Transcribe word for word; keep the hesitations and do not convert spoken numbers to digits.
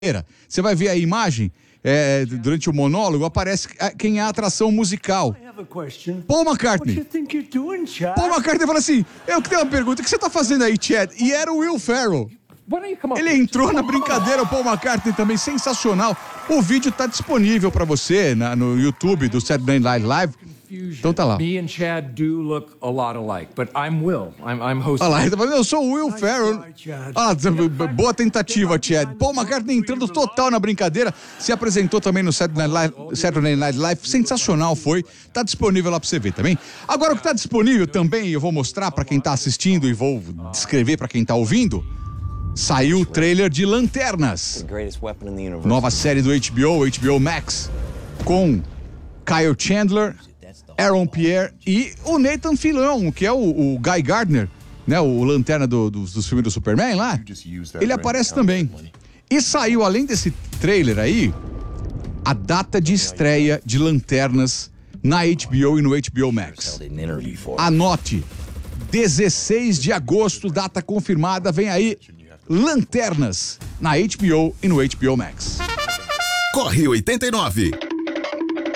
Você vai ver a imagem, é, durante o monólogo, aparece quem é a atração musical. Paul McCartney. Paul McCartney fala assim, eu que tenho uma pergunta, o que você tá fazendo aí, Chad? E era o Will Ferrell. Ele entrou na brincadeira, o Paul McCartney também, sensacional. O vídeo tá disponível pra você na, no YouTube do Saturday Night Live. Então tá lá. Me and Chad do look a lot alike, but I'm Will. I'm, I'm hosting. Olha lá, ele tá falando, eu sou o Will Ferrell. Ah, boa tentativa, Chad. Paul McCartney entrando total na brincadeira. Se apresentou também no Saturday Night Live, Saturday Night Live. Sensacional foi. Tá disponível lá pra você ver também. Agora, o que tá disponível também, eu vou mostrar pra quem tá assistindo e vou descrever pra quem tá ouvindo. Saiu o trailer de Lanternas. Nova série do H B O, H B O Max. Com Kyle Chandler, Aaron Pierre e o Nathan Fillion, que é o, o Guy Gardner, né, o lanterna do, do, dos filmes do Superman lá. Ele aparece também. E saiu, além desse trailer aí, a data de estreia de Lanternas na H B O e no H B O Max. Anote, dezesseis de agosto, data confirmada, vem aí Lanternas na H B O e no H B O Max. Corre oitenta e nove.